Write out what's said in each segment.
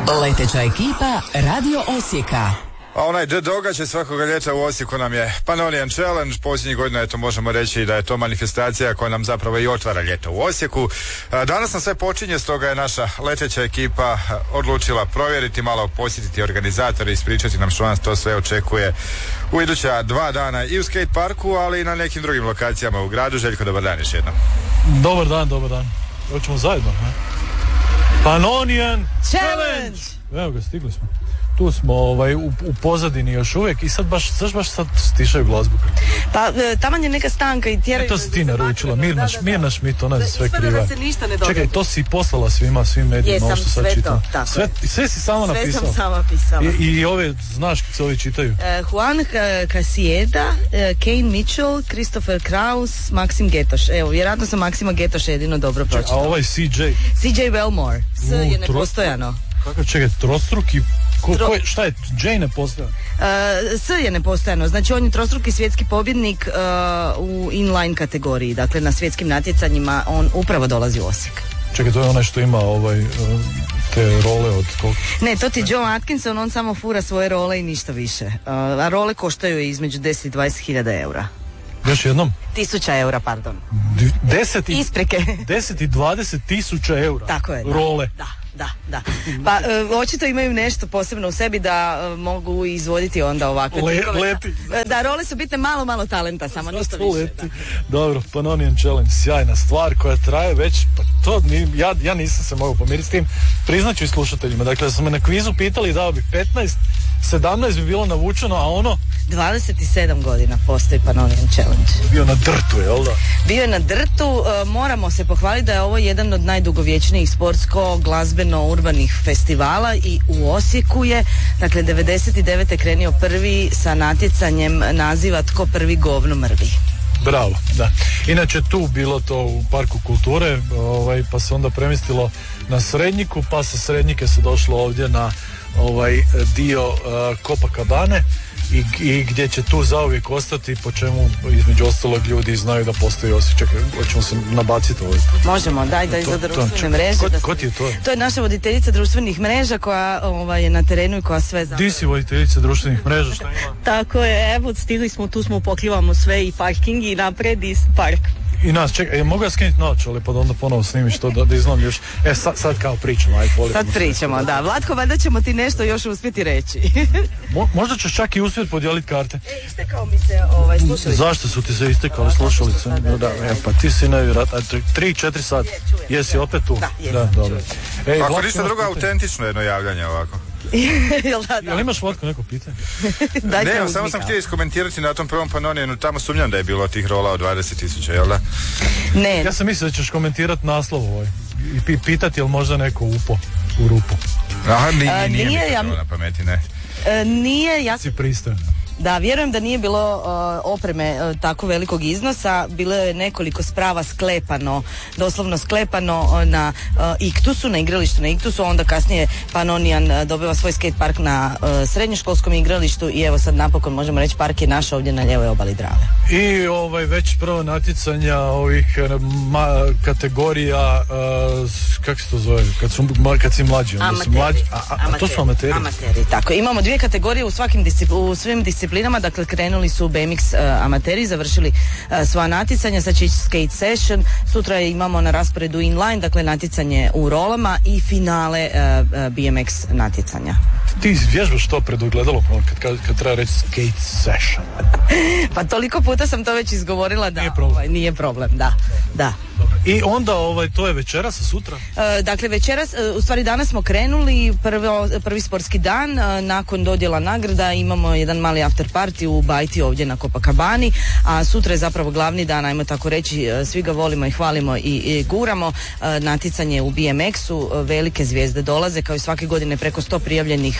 Leteća ekipa Radio Osijeka. A onaj događaj svakoga ljeta u Osijeku nam je Pannonian Challenge. Posljednjih godina možemo reći da je to manifestacija koja nam zapravo i otvara ljeto u Osijeku. Danas nam sve počinje, stoga je naša leteća ekipa odlučila provjeriti, malo posjetiti organizatore i ispričati nam što nas to sve očekuje u iduća 2 dana i u skate parku, ali i na nekim drugim lokacijama u gradu. Željko, dobar dan još jednom. Dobar dan. Hoćemo zajedno, ne? Pannonian Challenge! Evo ga, stigli smo. Tu smo u pozadini još uvijek i sad baš stišaju glazbu. Pa taman je neka stanka i tjeraju... To si ti naručila, Mirna Šmit, ona je za sve kriva. Čekaj, to si poslala svim medijima, ovo što sad čitam. Sve si sama napisala. Sve sam sama pisala. I ove, znaš kako se ovi čitaju? Juan Casieda, Kane Mitchell, Christopher Kraus, Maksim Getoš. Evo, vjerojatno sam Maksima Getoša jedino dobro pročitala. A ovaj CJ Wellmore. S je nepostojano. Kako, čekaj, trostruki... Šta je, Jay nepostojano? S je nepostojano, znači on je trostruki svjetski pobjednik u inline kategoriji, dakle na svjetskim natjecanjima on upravo dolazi u Osijek. Čekaj, to je onaj što ima te role od koliko? Ne, to ti Joe Atkinson, on samo fura svoje role i ništa više. A role koštaju između 10 i 20 hiljada eura. Još jednom? 1000 eura, pardon. 10 i 20 tisuća eura? Tako je, da. Role? Da. Pa očito imaju nešto posebno u sebi da mogu izvoditi onda ovakve leti. Da, role su bitne, malo talenta, samo ništa više. Dobro, Pannonian Challenge, sjajna stvar koja traje već, pa to ja nisam se mogao pomiriti s tim. Priznaću i slušateljima, dakle da su me na kvizu pitali, dao bi 17 bi bilo navučeno, a ono 27 godina postoji Pannonian Challenge. Bio na drtu, jel da? Bio je na drtu, moramo se pohvaliti da je ovo jedan od najdugovječnijih sportsko-glazbeno-urbanih festivala i u Osijeku je, dakle 99. krenio prvi sa natjecanjem naziva Tko prvi govno mrvi. Bravo, da. Inače tu bilo to u Parku kulture, pa se onda premjestilo na Srednjiku, pa sa Srednjike se došlo ovdje na dio Copacabane i gdje će tu zauvijek ostati, po čemu između ostalog ljudi znaju da postoji Osijek. Hoćemo se nabaciti ovo. Možemo, daj za društvene mreže. Ko ti je to? To je naša voditeljica društvenih mreža koja je na terenu i koja sve zna. Di si voditeljica društvenih mreža? Šta ima? Tako je, evo stigli smo, tu smo, pokrivamo sve i parking i napred i park. I nas, čekaj, mogu ja skinuti naočale pa da onda ponovo snimiš to da izgledam još. Sad kao pričamo, Sad pričamo, da. Vlatko, valjda ćemo ti nešto još uspjeti reći. Možda ćeš čak i uspjeti podijeliti karte. Istekao mi se slušalice. Zašto su ti se istekale slušalice? Da, pa ti si nevjerojatno. 3-4 sata. Jesi opet tu? Da, dobro. Ako ništa drugo, autentično jedno javljanje ovako. Jel imaš, Vlatko, neko pitanje? Ne, samo sam htio iskomentirati na tom prvom Pannonianu, tamo sumnjam da je bilo tih rola od 20.000, jel da? Ne. Ja sam mislio da ćeš komentirati naslov i pitati jel možda neko upo u rupu. Aha, nije mi bilo na pameti, ne. Nije, ja si pristojan. Da, vjerujem da nije bilo opreme tako velikog iznosa, bilo je nekoliko sprava doslovno sklepano na Iktusu, na igralištu na Iktusu, onda kasnije Pannonian dobiva svoj skate park na srednjoškolskom igralištu i evo sad napokon možemo reći park je naš ovdje na lijevoj obali Drave. I već prvo natjecanja ovih kategorija, kako se to zove, kad si mlađi, onda si mlađi, a to su amateri. Amateri, tako. Imamo 2 kategorije u svim disciplinama, dakle krenuli su BMX amateri, završili svoja natjecanja, sad će ići skate session, sutra imamo na rasporedu inline, dakle natjecanje u rolama i finale BMX natjecanja. Ti vježbaš to pred ogledalo kad treba reći skate session. Pa toliko puta sam to već izgovorila da nije problem, da. I onda to je večeras, a sutra? Dakle večeras, u stvari danas smo krenuli, prvi sportski dan, nakon dodjela nagrada imamo jedan mali after party u Bajti ovdje na Copacabani, a sutra je zapravo glavni dan, ajmo tako reći, svi ga volimo i hvalimo i guramo, natjecanje u BMX-u, velike zvijezde dolaze, kao i svake godine preko 100 prijavljenih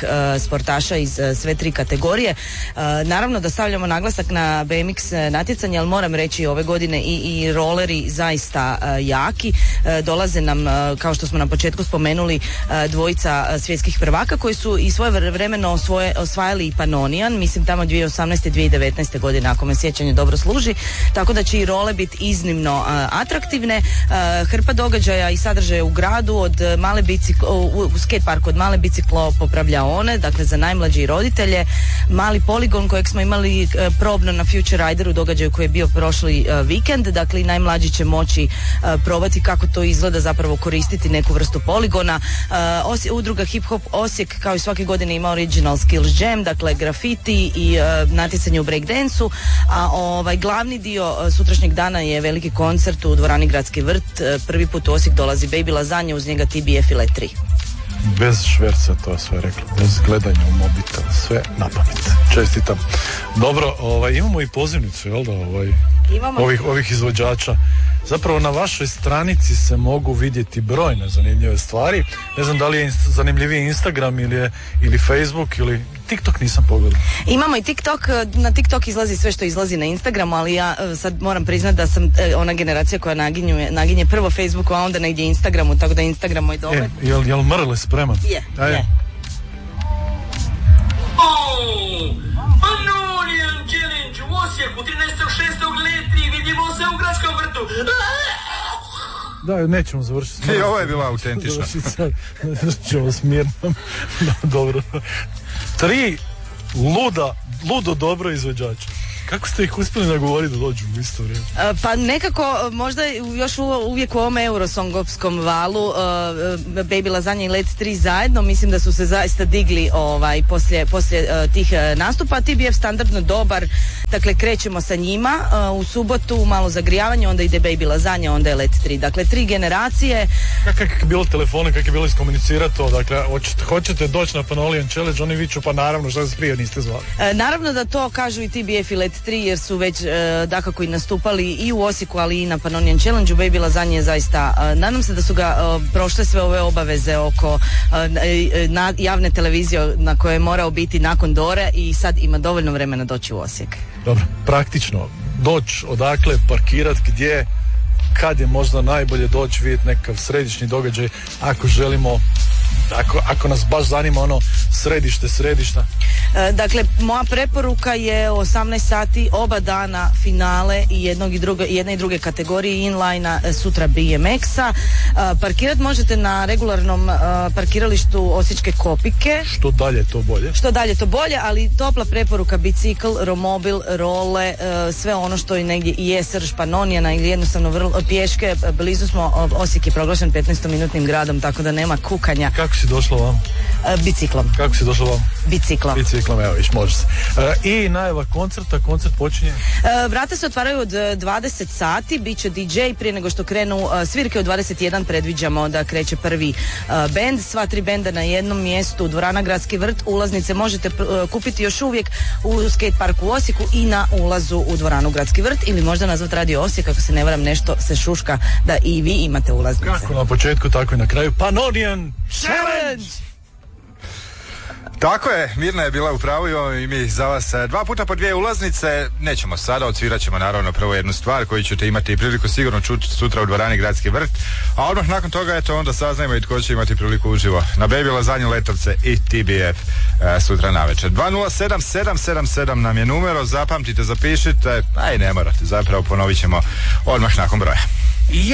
sportaša iz sve 3 kategorije. Naravno da stavljamo naglasak na BMX natjecanje, ali moram reći ove godine i roleri zaista jaki. Dolaze nam, kao što smo na početku spomenuli, dvojica svjetskih prvaka koji su i svoje vremeno osvajali i Pannonian, mislim tamo 2018. 2019. godine, ako me sjećanje dobro služi, tako da će i role biti iznimno atraktivne. Hrpa događaja i sadržaja u gradu, od male u skate parku, od male biciklo popravljaone, dakle za najmlađe i roditelje, mali poligon kojeg smo imali probno na Future Rideru, događaju koji je bio prošli vikend, dakle i najmlađi će moći probati kako to izgleda, zapravo koristiti neku vrstu poligona. Udruga Hip Hop Osijek kao i svake godine ima Original Skills Jam, dakle grafiti i natjecanje u breakdansu, a glavni dio sutrašnjeg dana je veliki koncert u dvorani Gradski vrt. Prvi put u Osijek dolazi Baby Lazanje, uz njega TBF i Let 3. Bez šverca, to je sve rekla, bez gledanja u mobitel, sve na pamet. Čestitam. Dobro, imamo i pozivnicu, jel da, Imamo. ovih izvođača. Zapravo na vašoj stranici se mogu vidjeti brojne zanimljive stvari. Ne znam da li je zanimljiviji Instagram ili Facebook ili TikTok, nisam pogledao. Imamo i TikTok, na TikTok izlazi sve što izlazi na Instagramu, ali ja sad moram priznati da sam ona generacija koja naginje prvo Facebooku, a onda negdje Instagramu, tako da Instagram moj dobar. Jel Mrle spreman? Je. Pannonian Challenge u Osijeku 13.6. Let 3, vidimo se u Gradskom vrtu. Da, nećemo završiti. I ovo je bila autentična. Ćemo smirno. Dobro. 3 ludo dobro izvođača. Kako ste ih uspjeli nagovoriti da dođu u isto vrijeme? Pa nekako, možda još uvijek u ovom eurosongovskom valu, Baby Lazanje i Let 3 zajedno, mislim da su se zaista digli poslije tih nastupa. TBF standardno dobar, dakle krećemo sa njima, u subotu malo zagrijavanje, onda ide Baby Lazanje, onda je Let 3. Dakle, 3 generacije. Kako je bilo telefone, kako je bilo iskomunicirati to? Dakle, hoćete doći na Pannonian Challenge, oni viču, pa naravno, što se prije niste zvali? Naravno da to kažu i TBF i Let 3, jer su već dakako i nastupali i u Osijeku, ali i na Pannonian Challenge. Baby Lazanje je zaista, nadam se da su ga prošle sve ove obaveze oko javne televizije na kojoj je morao biti nakon Dore i sad ima dovoljno vremena doći u Osijek. Dobro, praktično, doći odakle, parkirat gdje, kad je možda najbolje doći vidjeti nekakav središnji događaj, ako želimo, ako nas baš zanima ono središta. Dakle, moja preporuka je 18 sati oba dana finale i jedne i druge kategorije inline, sutra BMX-a. Parkirat možete na regularnom parkiralištu Osječke Kopike. Što dalje to bolje, ali topla preporuka bicikl, romobil, role, sve ono što je negdje i je srž Pannoniana ili jednostavno pješke. Blizu smo, Osijek je proglašen 15-minutnim gradom, tako da nema kukanja. Kako si došla vam? Biciklom. Kako si došla vam? Biciklom, evo viš, može se. I najava koncerta, koncert počinje? Vrata se otvaraju od 20 sati, bit će DJ, prije nego što krenu svirke od 21 predviđamo da kreće prvi bend, sva 3 benda na jednom mjestu, dvorana Gradski vrt. Ulaznice možete kupiti još uvijek u skate parku u Osijeku i na ulazu u dvoranu Gradski vrt, ili možda nazvat Radio Osijek, ako se ne varam, nešto se šuška da i vi imate ulaznice. Kako na početku, tako i na kraju. Pannonian Challenge! Tako je, Mirna je bila u pravu, imamo i mi za vas 2 puta po 2 ulaznice. Nećemo sada, odsvirat ćemo naravno prvo jednu stvar koju ćete imati priliku sigurno čuti sutra u dvorani Gradski vrt, a odmah nakon toga onda saznajemo i tko će imati priliku uživo na Baby Lazanje, Letovce i TBF sutra navečer. 207777 nam je numero, zapamtite, zapišite, a i ne morate, zapravo ponovit ćemo odmah nakon broja.